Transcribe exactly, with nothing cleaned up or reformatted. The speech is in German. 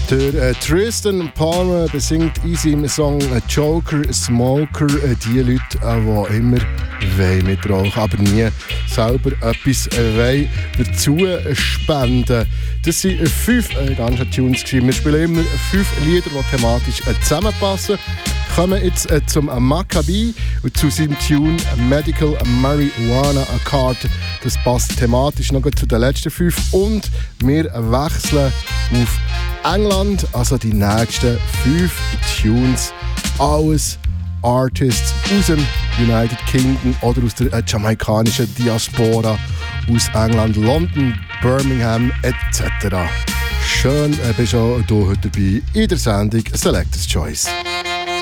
Der äh, Tristan Palmer besingt in seinem Song Joker Smoker äh, die Leute, äh, die immer wollen mitrauchen, aber nie selber etwas äh, dazu spenden. Das waren fünf äh, ganze Tunes. Wir spielen immer fünf Lieder, die thematisch äh, zusammenpassen. Kommen jetzt äh, zum Maccabi und zu seinem Tune Medical Marijuana Card. Das passt thematisch noch zu den letzten fünf. Und wir wechseln auf England, also die nächsten fünf Tunes. Alles Artists aus dem United Kingdom oder aus der äh, jamaikanischen Diaspora, aus England, London, Birmingham et cetera. Schön, äh, bist du hier heute dabei in der Sendung Selector's Choice.